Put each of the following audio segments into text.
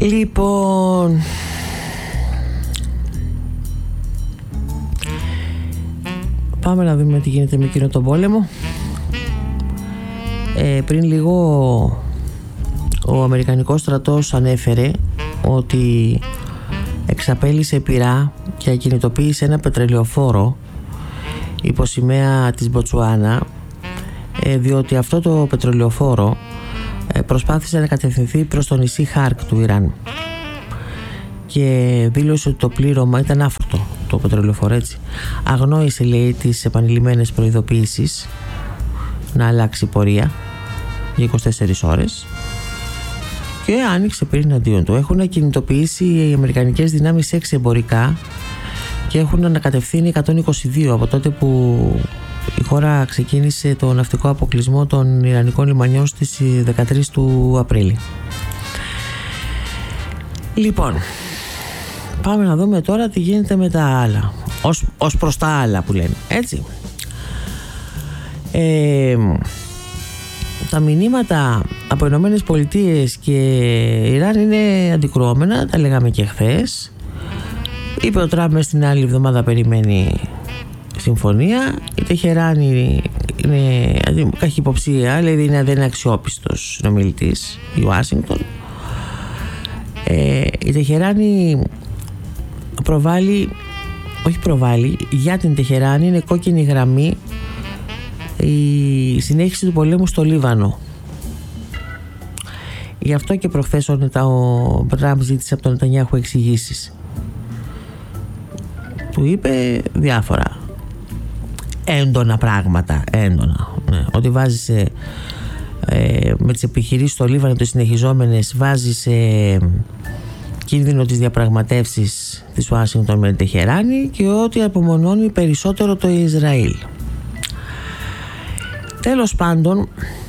Λοιπόν, πάμε να δούμε τι γίνεται με εκείνο τον πόλεμο. Πριν λίγο ο Αμερικανικός στρατός ανέφερε ότι εξαπέλυσε πυρά και ακινητοποίησε ένα πετρελαιοφόρο υπό σημαία της Μποτσουάνα, διότι αυτό το πετρελαιοφόρο προσπάθησε να κατευθυνθεί προς το νησί Χάρκ του Ιράν και δήλωσε ότι το πλήρωμα ήταν άφροτο, το πετρελαιοφόρο, έτσι. Αγνόησε, λέει, τις επανειλημμένες προειδοποιήσεις να αλλάξει πορεία για 24 ώρες και άνοιξε πυρήνα αντίον του. Έχουν κινητοποιήσει οι αμερικανικές δυνάμεις 6 εμπορικά και έχουν ανακατευθύνει 122 από τότε που η χώρα ξεκίνησε το ναυτικό αποκλεισμό των Ιρανικών λιμανιών στις 13 του Απρίλη. Λοιπόν, πάμε να δούμε τώρα τι γίνεται με τα άλλα, ως προς τα άλλα που λένε, έτσι. Τα μηνύματα από Ηνωμένες Πολιτείες και Ιράν είναι αντικρουόμενα, τα λέγαμε και χθες. Είπε ο Τραμπ μες την άλλη εβδομάδα περιμένει συμφωνία. Η Τεχεράνη είναι καχυποψία, δηλαδή δεν είναι αξιόπιστος συνομιλητής, η Ουάσιγκτον. Η Τεχεράνη για την Τεχεράνη είναι κόκκινη γραμμή η συνέχιση του πολέμου στο Λίβανο. Γι' αυτό και προχθές ο Τραμπ ζήτησε από τον Νετανιάχου εξηγήσεις. Του είπε διάφορα έντονα πράγματα, ναι. Ότι βάζει με τις επιχειρήσεις στο Λίβανο τις συνεχιζόμενες, βάζει σε κίνδυνο τις διαπραγματεύσεις της Ουάσιγκτον με την Τεχεράνη και ότι απομονώνει περισσότερο το Ισραήλ. Τέλος πάντων,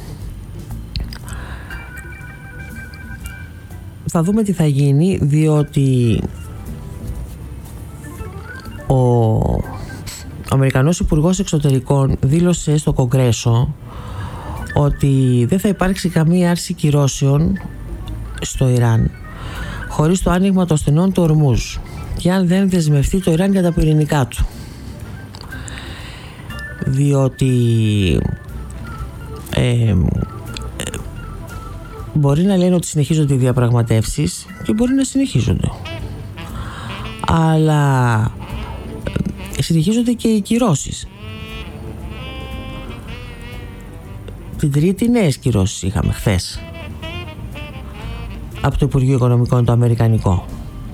θα δούμε τι θα γίνει, διότι ο Αμερικανός Υπουργός Εξωτερικών δήλωσε στο Κογκρέσο ότι δεν θα υπάρξει καμία άρση κυρώσεων στο Ιράν χωρίς το άνοιγμα των στενών του Ορμούζ και αν δεν δεσμευτεί το Ιράν για τα πυρηνικά του, διότι μπορεί να λένε ότι συνεχίζονται οι διαπραγματεύσεις και μπορεί να συνεχίζονται, αλλά συνεχίζονται και οι κυρώσεις. Την Τρίτη νέες κυρώσεις είχαμε χθες από το Υπουργείο Οικονομικών το Αμερικανικό,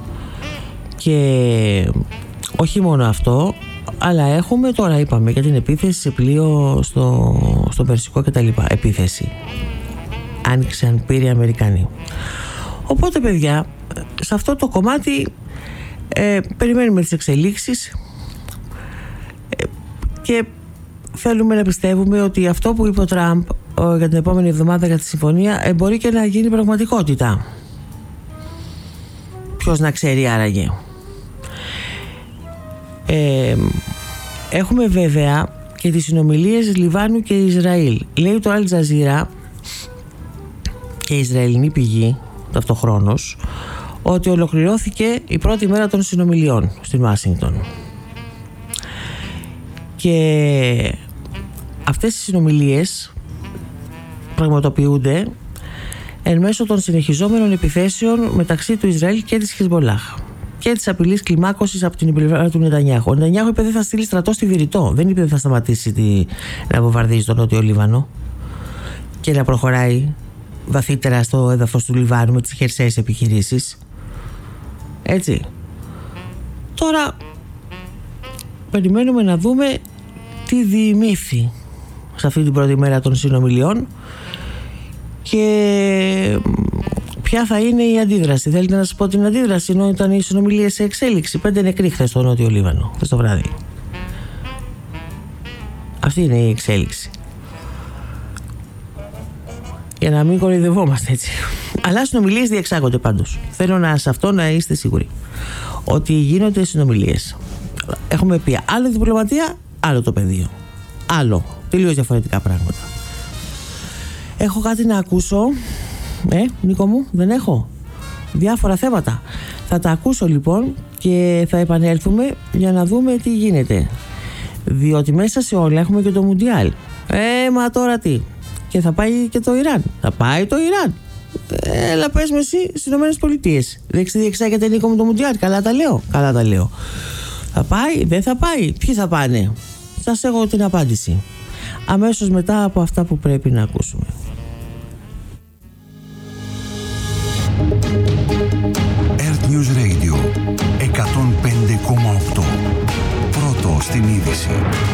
και όχι μόνο αυτό, αλλά έχουμε, τώρα είπαμε για την επίθεση σε πλοίο στο Περσικό και τα λοιπά. Επίθεση άνοιξαν πύροι οι Αμερικανοί. Οπότε, παιδιά, σε αυτό το κομμάτι περιμένουμε τις εξελίξεις και θέλουμε να πιστεύουμε ότι αυτό που είπε ο Τραμπ για την επόμενη εβδομάδα για τη συμφωνία μπορεί και να γίνει πραγματικότητα. Ποιος να ξέρει άραγε. Έχουμε βέβαια και τις συνομιλίες Λιβάνου και Ισραήλ. Λέει το Αλ Τζαζίρα και η Ισραηλινή πηγή ταυτοχρόνως ότι ολοκληρώθηκε η πρώτη μέρα των συνομιλιών στην Ουάσιγκτον και αυτές οι συνομιλίες πραγματοποιούνται εν μέσω των συνεχιζόμενων επιθέσεων μεταξύ του Ισραήλ και της Χεσμολάχ και της απειλής κλιμάκωσης από την πλευρά του Νετανιάχου. Ο Νετανιάχου είπε δεν θα στείλει στρατό στη Βηρητό, δεν είπε δεν θα σταματήσει να βομβαρδίζει τον Νότιο Λίβανο και να προχωράει βαθύτερα στο έδαφος του Λιβάνου με τις χερσαίες επιχειρήσεις. Έτσι. Τώρα περιμένουμε να δούμε τι διημήθη σε αυτή την πρώτη μέρα των συνομιλιών και ποια θα είναι η αντίδραση. Θέλετε να σας πω την αντίδραση, ενώ ήταν οι συνομιλίες σε εξέλιξη? 5 νεκροί χθες στο Νότιο Λίβανο, χθες το βράδυ. Αυτή είναι η εξέλιξη. Για να μην κοροϊδευόμαστε, έτσι. Αλλά συνομιλίες διεξάγονται πάντως. Θέλω σε αυτό να είστε σίγουροι ότι γίνονται συνομιλίες. Έχουμε πει άλλο διπλωματία, άλλο το πεδίο. Άλλο. Τελείως διαφορετικά πράγματα. Έχω κάτι να ακούσω. Νίκο μου, δεν έχω. διάφορα θέματα. Θα τα ακούσω λοιπόν και θα επανέλθουμε για να δούμε τι γίνεται. Διότι μέσα σε όλα έχουμε και το Μουντιάλ. Μα τώρα τι? Και θα πάει και το Ιράν. Θα πάει το Ιράν. Έλα πες με εσύ στις Ηνωμένες Πολιτείες. Δεν διεξάγεται, Νίκο μου, το Μουντιάλ? Καλά τα λέω? Καλά τα λέω. Θα πάει, δεν θα πάει? Ποιοι θα πάνε? Σας έχω την απάντηση αμέσως μετά από αυτά που πρέπει να ακούσουμε. Earth News Radio 105,8. Πρώτο στην είδηση.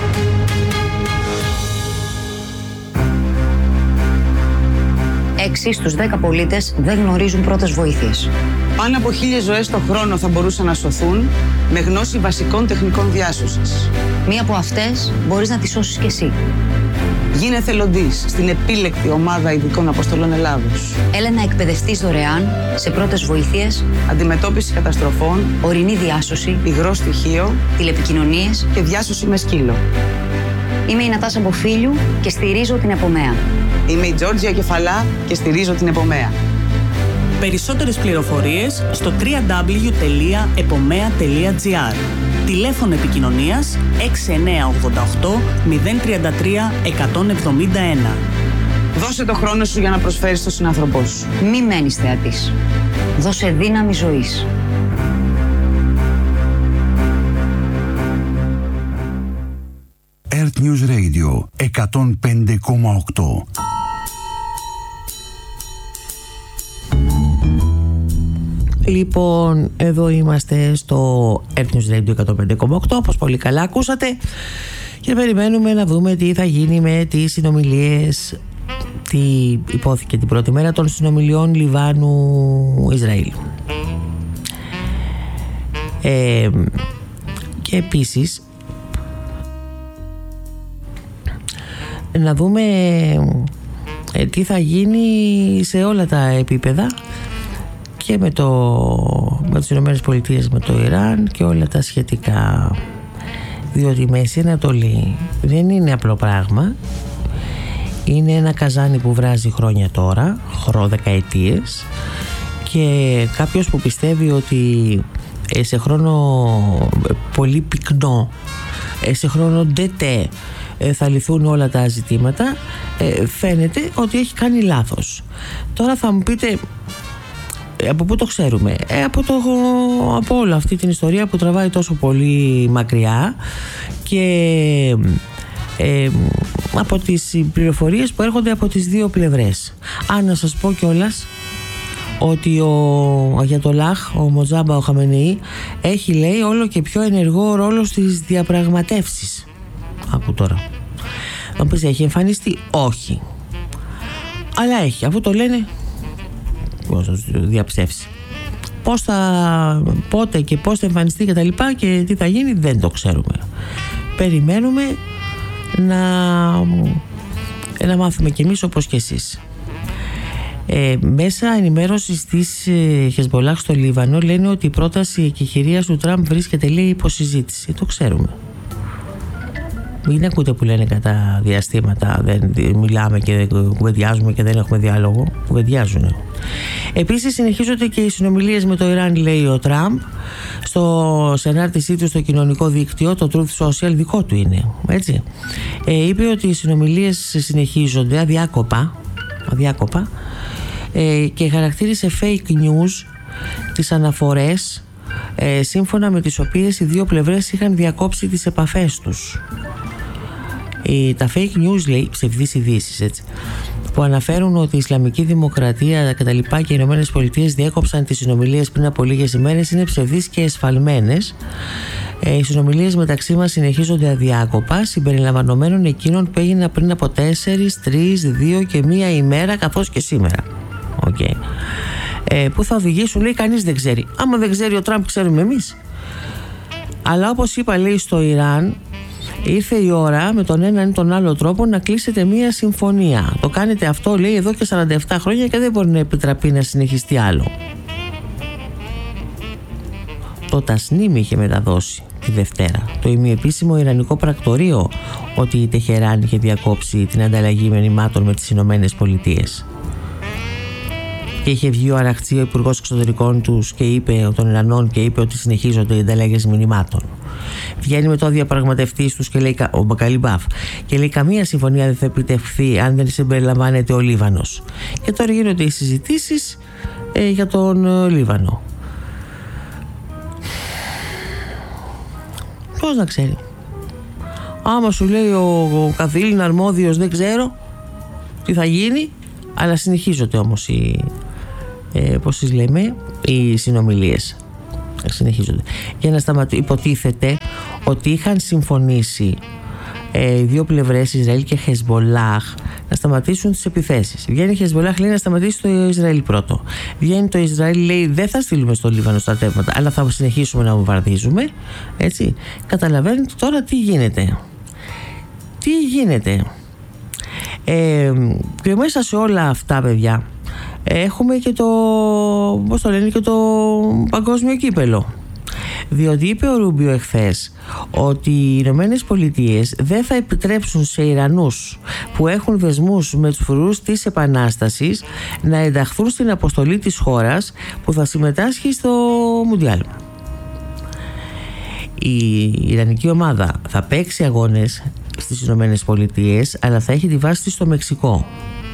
6 στους 10 πολίτες δεν γνωρίζουν πρώτες βοήθειες. Πάνω από 1.000 ζωές το χρόνο θα μπορούσαν να σωθούν με γνώση βασικών τεχνικών διάσωσης. Μία από αυτές μπορείς να τη σώσεις κι εσύ. Γίνε εθελοντής στην επίλεκτη ομάδα ειδικών αποστολών Ελλάδος. Έλα να εκπαιδευτείς δωρεάν σε πρώτες βοήθειες, αντιμετώπιση καταστροφών, ορεινή διάσωση, υγρό στοιχείο, τηλεπικοινωνίες και διάσωση με σκύλο. Είμαι η Νατάσα Μποφίλιου και στηρίζω την Επομέα. Είμαι η Τζόρτζια Κεφαλά και στηρίζω την Επομέα. Περισσότερες πληροφορίες στο www.epomea.gr. Τηλέφωνο επικοινωνίας 6988 033 171. Δώσε το χρόνο σου για να προσφέρεις στον συνάνθρωπό σου. Μη μένεις θεατής. Δώσε δύναμη ζωής. Earth News Radio 105,8. Λοιπόν, εδώ είμαστε στο Earth News Radio 105,8, όπως πολύ καλά ακούσατε, και περιμένουμε να δούμε τι θα γίνει με τις συνομιλίες. Τι υπόθηκε την πρώτη μέρα των συνομιλιών Λιβάνου-Ισραήλ. Και επίσης να δούμε τι θα γίνει σε όλα τα επίπεδα και με τις Ηνωμένες Πολιτείες, με το Ιράν και όλα τα σχετικά, διότι η Μέση Ανατολή δεν είναι απλό πράγμα. Είναι ένα καζάνι που βράζει χρόνια τώρα, δεκαετίες, και κάποιος που πιστεύει ότι σε χρόνο πολύ πυκνό, σε χρόνο ντετέ θα λυθούν όλα τα ζητήματα, φαίνεται ότι έχει κάνει λάθος. Τώρα θα μου πείτε, από πού το ξέρουμε? Από όλη αυτή την ιστορία που τραβάει τόσο πολύ μακριά και από τις πληροφορίες που έρχονται από τις δύο πλευρές. Αν να σας πω κιόλας ότι ο Αγιατολάχ, ο Μοτζάμπα, ο Χαμενεή, έχει, λέει, όλο και πιο ενεργό ρόλο στις διαπραγματεύσεις. Άκου τώρα. Να πεις, έχει εμφανιστεί? Όχι. Αλλά έχει, αφού το λένε, πώς θα διαψεύσει? Πότε και πώς θα εμφανιστεί και τα λοιπά και τι θα γίνει, δεν το ξέρουμε. Περιμένουμε να μάθουμε κι εμείς, όπως και εσείς. Μέσα ενημέρωσης της Χεσμπολάχ στο Λίβανο λένε ότι η πρόταση εκεχηρίας του Τραμπ βρίσκεται, λέει, υποσυζήτηση. Το ξέρουμε. Μην ακούτε που λένε κατά διαστήματα δεν μιλάμε και δεν κουβεντιάζουμε και δεν έχουμε διάλογο. Κουβεντιάζουν. Επίσης συνεχίζονται και οι συνομιλίες με το Ιράν, λέει ο Τραμπ, σε ανάρτησή του στο κοινωνικό δίκτυο, το Truth Social, δικό του είναι, έτσι. Είπε ότι οι συνομιλίες συνεχίζονται αδιάκοπα και χαρακτήρισε fake news τις αναφορές σύμφωνα με τις οποίες οι δύο πλευρές είχαν διακόψει τις επαφές τους. Τα fake news, λέει, ψευδείς ειδήσεις, έτσι, που αναφέρουν ότι η Ισλαμική Δημοκρατία και τα λοιπά και οι Ηνωμένες Πολιτείες διέκοψαν τις συνομιλίες πριν από λίγες ημέρες, είναι ψευδείς και εσφαλμένες. Οι συνομιλίες μεταξύ μας συνεχίζονται αδιάκοπα, συμπεριλαμβανομένων εκείνων που έγιναν πριν από 4, 3, 2 και 1 ημέρα, καθώς και σήμερα. Okay. Που θα οδηγήσουν, λέει, κανείς δεν ξέρει. Άμα δεν ξέρει ο Τραμπ, ξέρουμε εμείς. Αλλά όπως είπα, λέει, στο Ιράν ήρθε η ώρα με τον έναν ή τον άλλο τρόπο να κλείσετε μία συμφωνία. Το κάνετε αυτό, λέει, εδώ και 47 χρόνια και δεν μπορεί να επιτραπεί να συνεχιστεί άλλο. Το Τασνίμ είχε μεταδώσει τη Δευτέρα, το ημιεπίσημο ιρανικό πρακτορείο, ότι η Τεχεράν είχε διακόψει την ανταλλαγή μηνυμάτων με τις Ηνωμένες Πολιτείες. και είχε βγει ο Αραχτσί, ο υπουργός εξωτερικών τους, και είπε, των Ιρανών, και είπε ότι συνεχίζονται οι ανταλλαγές μηνυμάτων. Βγαίνει μετά ο διαπραγματευτής τους και λέει, ο Μπακαλιμπάφ, και λέει καμία συμφωνία δεν θα επιτευχθεί αν δεν συμπεριλαμβάνεται ο Λίβανος. Και τώρα γίνονται οι συζητήσεις για τον Λίβανο. Πώς να ξέρει? Άμα σου λέει ο καθήλυνα αρμόδιος δεν ξέρω τι θα γίνει, αλλά συνεχίζονται όμως πώς τις λέμε, οι συνομιλίες. Συνεχίζονται. Για να υποτίθεται ότι είχαν συμφωνήσει οι δύο πλευρές, Ισραήλ και Χεσμολάχ, να σταματήσουν τις επιθέσεις. Βγαίνει η Χεσμολάχ, λέει να σταματήσει το Ισραήλ πρώτο. Βγαίνει το Ισραήλ, λέει δεν θα στείλουμε στο Λίβανο στρατεύματα, αλλά θα συνεχίσουμε να βομβαρδίζουμε. Έτσι. Καταλαβαίνετε τώρα τι γίνεται. Τι γίνεται. Και μέσα σε όλα αυτά, παιδιά, έχουμε και το, πώς το λένε, και το παγκόσμιο κύπελο. Διότι είπε ο Ρούμπιο εχθές ότι οι Ηνωμένες Πολιτείες δεν θα επιτρέψουν σε Ιρανούς που έχουν δεσμούς με τους φρουρούς της Επανάστασης να ενταχθούν στην αποστολή της χώρας που θα συμμετάσχει στο Μουντιάλ. Η Ιρανική ομάδα θα παίξει αγώνες στις Ηνωμένες Πολιτείες, αλλά θα έχει τη βάση της στο Μεξικό.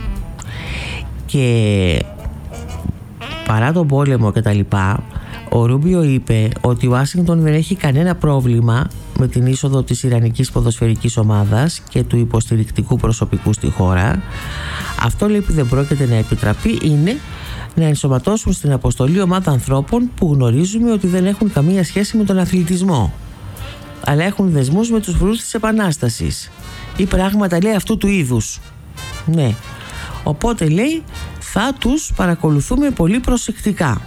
Και παρά τον πόλεμο και τα λοιπά, ο Ρούμπιο είπε ότι η Ουάσιγκτον δεν έχει κανένα πρόβλημα με την είσοδο της Ιρανικής ποδοσφαιρικής ομάδας και του υποστηρικτικού προσωπικού στη χώρα. Αυτό, λέει, που δεν πρόκειται να επιτραπεί είναι να ενσωματώσουν στην αποστολή ομάδα ανθρώπων που γνωρίζουμε ότι δεν έχουν καμία σχέση με τον αθλητισμό, αλλά έχουν δεσμούς με τους φρουρούς της Επανάστασης ή πράγματα, λέει, αυτού του είδους. Ναι. Οπότε, λέει, θα τους παρακολουθούμε πολύ προσεκτικά.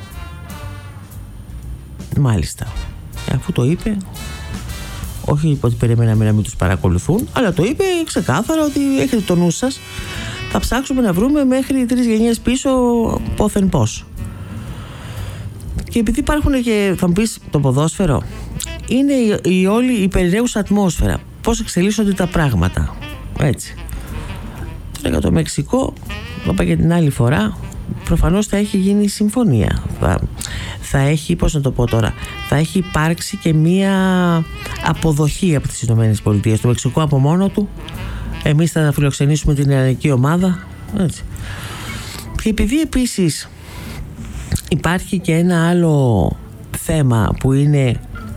Μάλιστα. Αφού το είπε, όχι ότι περιμέναμε να μην τους παρακολουθούν, αλλά το είπε ξεκάθαρα ότι έχετε το νου σας, θα ψάξουμε να βρούμε μέχρι 3 γενιές πίσω πόθεν πώς. Και επειδή υπάρχουν και, θα μου πεις, το ποδόσφαιρο είναι η όλη η περιραίουσα ατμόσφαιρα, πώς εξελίσσονται τα πράγματα, έτσι. Για το Μεξικό, το είπα και την άλλη φορά, προφανώς θα έχει γίνει συμφωνία, θα έχει, πώς να το πω τώρα, θα έχει υπάρξει και μία αποδοχή από τις Ηνωμένες Πολιτείες. Το Μεξικό από μόνο του, εμείς θα φιλοξενήσουμε την Ιρανική ομάδα, έτσι. Και επειδή επίσης υπάρχει και ένα άλλο θέμα που είναι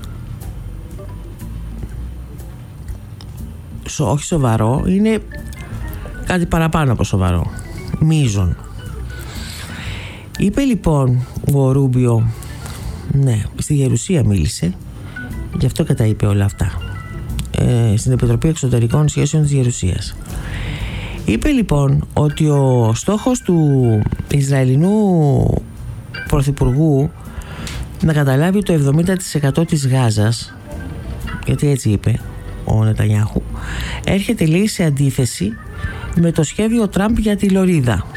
όχι σοβαρό, είναι κάτι παραπάνω από σοβαρό, μείζον. Είπε λοιπόν ο Ρούμπιο, ναι, στη Γερουσία μίλησε, γι' αυτό και τα είπε όλα αυτά, στην Επιτροπή Εξωτερικών Σχέσεων της Γερουσίας. Είπε λοιπόν ότι ο στόχος του Ισραηλινού Πρωθυπουργού να καταλάβει το 70% της Γάζας, γιατί έτσι είπε ο Νετανιάχου, έρχεται, λέει, σε αντίθεση με το σχέδιο Τραμπ για τη Λωρίδα.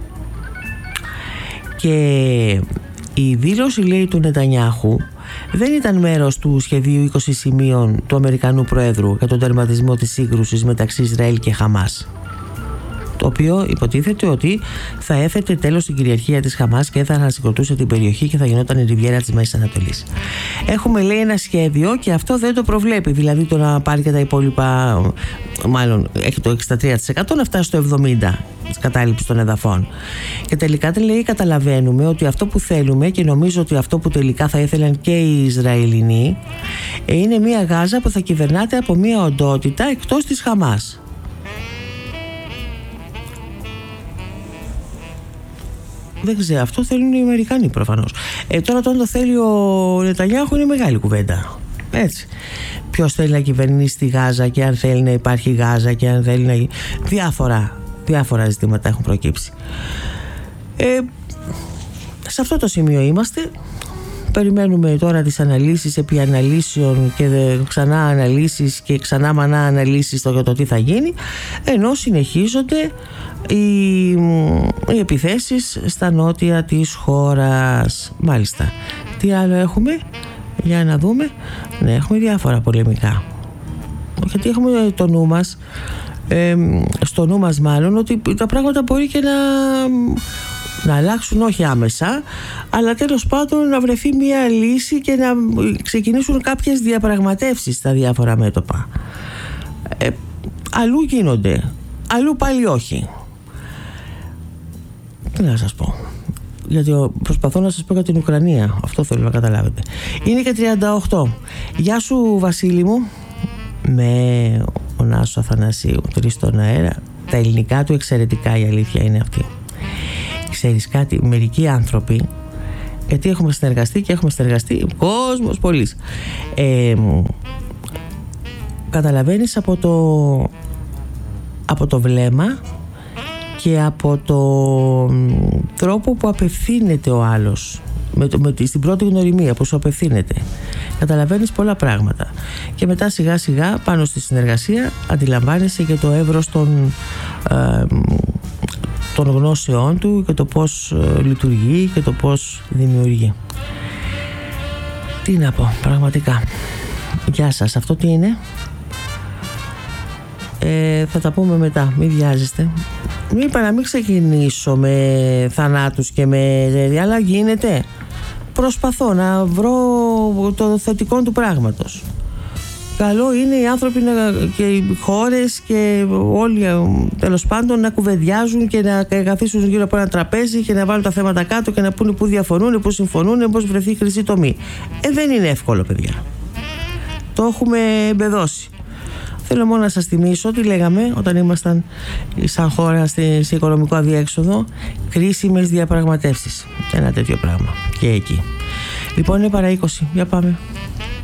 Και η δήλωση, λέει, του Νετανιάχου δεν ήταν μέρος του σχεδίου 20 σημείων του Αμερικανού Προέδρου για τον τερματισμό της σύγκρουσης μεταξύ Ισραήλ και Χαμάς, το οποίο υποτίθεται ότι θα έθετε τέλος στην κυριαρχία της Χαμάς και θα ανασυγκροτούσε την περιοχή και θα γινόταν η ριβιέρα της Μέσης Ανατολής. Έχουμε, λέει, ένα σχέδιο και αυτό δεν το προβλέπει, δηλαδή το να πάρει και τα υπόλοιπα, μάλλον έχει το 63%, να φτάσει στο 70% της κατάληψης των εδαφών. Και τελικά, λέει, καταλαβαίνουμε ότι αυτό που θέλουμε, και νομίζω ότι αυτό που τελικά θα ήθελαν και οι Ισραηλινοί, είναι μια Γάζα που θα κυβερνάται από μια οντότητα εκτός της Χαμάς. Δεν ξέρω, αυτό θέλουν οι Αμερικανοί προφανώς. Τώρα το θέλει ο Νετανιάχου είναι μεγάλη κουβέντα. Έτσι. Ποιος θέλει να κυβερνήσει τη Γάζα και αν θέλει να υπάρχει Γάζα και αν θέλει να. Διάφορα ζητήματα έχουν προκύψει. Σε αυτό το σημείο είμαστε. Περιμένουμε τώρα τις αναλύσεις επί αναλύσεων και ξανά αναλύσεις και ξανά μανά αναλύσεις για το τι θα γίνει, ενώ συνεχίζονται οι επιθέσεις στα νότια της χώρας. Μάλιστα. Τι άλλο έχουμε? Για να δούμε. Ναι, έχουμε διάφορα πολεμικά. Γιατί έχουμε το νου μας, στο νου μας μάλλον, ότι τα πράγματα μπορεί και να αλλάξουν, όχι άμεσα, αλλά τέλος πάντων να βρεθεί μια λύση και να ξεκινήσουν κάποιες διαπραγματεύσεις στα διάφορα μέτωπα. Αλλού γίνονται, αλλού πάλι όχι. Τι να σας πω, γιατί προσπαθώ να σας πω για την Ουκρανία, αυτό θέλω να καταλάβετε. Είναι και 38. Γεια σου Βασίλη μου. Με ο Νάσο Αθανασίου, 3 στον αέρα. Τα ελληνικά του εξαιρετικά, η αλήθεια είναι αυτή. Ξέρεις κάτι, μερικοί άνθρωποι, γιατί έχουμε συνεργαστεί και έχουμε συνεργαστεί κόσμος πολύς, καταλαβαίνεις από το βλέμμα και από το τρόπο που απευθύνεται ο άλλος, στην πρώτη γνωριμία που σου απευθύνεται, καταλαβαίνεις πολλά πράγματα και μετά σιγά σιγά πάνω στη συνεργασία αντιλαμβάνεσαι και το εύρος των γνώσεών του και το πώς λειτουργεί και το πώς δημιουργεί. Τι να πω, πραγματικά. Γεια σας, αυτό τι είναι? Θα τα πούμε μετά, μην βιάζεστε. Είπα να μην ξεκινήσω με θανάτους και αλλά γίνεται. Προσπαθώ να βρω το θετικό του πράγματος. Καλό είναι οι άνθρωποι και οι χώρες και όλοι τέλος πάντων να κουβεντιάζουν και να καθίσουν γύρω από ένα τραπέζι και να βάλουν τα θέματα κάτω και να πούνε πού διαφωνούν, πού συμφωνούν, πώς βρεθεί η χρυσή τομή. Δεν είναι εύκολο, παιδιά. Το έχουμε εμπεδώσει. Θέλω μόνο να σας θυμίσω τι λέγαμε όταν ήμασταν σαν χώρα σε οικονομικό αδιέξοδο. Κρίσιμες διαπραγματεύσεις. Ένα τέτοιο πράγμα. Και εκεί. Λοιπόν, είναι παρά 20. Για πάμε.